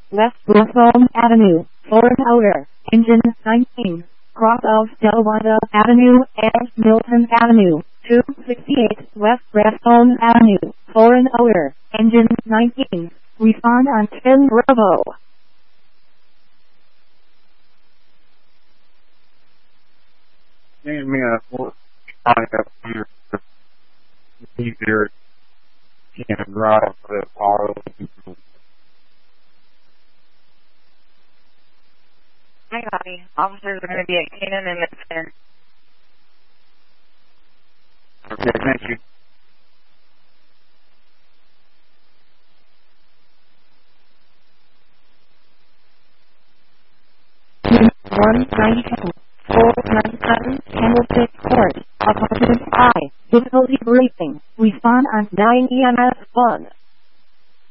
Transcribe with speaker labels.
Speaker 1: West Brookholm Avenue, Foreign Outer, Engine 19, cross of Delawanda Avenue and Milton Avenue, 268 West Brookholm Avenue, Foreign Outer, Engine 19, respond on 10 Bravo.
Speaker 2: Name me a full contact here. Easier can drive for the power.
Speaker 3: Hi, Bobby. Officers are going to be at Canaan and Michigan.
Speaker 2: Okay, thank you.
Speaker 1: Unit 192, 497, Candlestick Court, Apartment I, difficulty briefing, respond on 9 EMS 1.